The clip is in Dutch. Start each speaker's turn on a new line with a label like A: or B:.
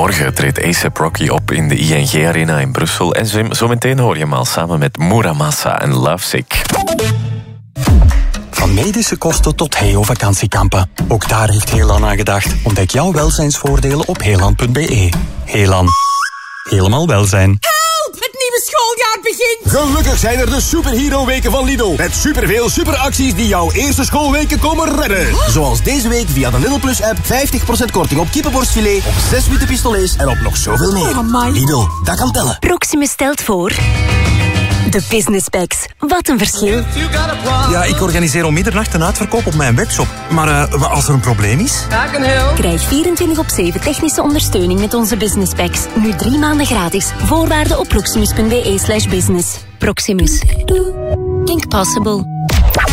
A: Morgen treedt A$AP Rocky op in de ING Arena in Brussel. En zometeen hoor je hem al samen met Muramasa en Lovesick.
B: Van medische kosten tot Heo-vakantiekampen. Ook daar heeft Heelan aan gedacht. Ontdek jouw welzijnsvoordelen op heelan.be. Heelan. Helemaal welzijn.
C: Help! Het nieuwe schooljaar begint!
D: Gelukkig zijn er de superhero-weken van Lidl. Met superveel superacties die jouw eerste schoolweken komen redden. Zoals deze week via de Lidl Plus-app 50% korting op kippenborstfilet, op 6 witte pistolets en op nog zoveel meer.
C: Oh,
D: Lidl, dat kan tellen.
E: Proximus stelt voor... De Business Bags. Wat een verschil.
F: Ja, ik organiseer om middernacht een uitverkoop op mijn webshop. Maar als er een probleem is...
E: Krijg 24/7 technische ondersteuning met onze Business Bags. Nu 3 maanden gratis. Voorwaarden op proximus.be/business. Proximus. Think possible.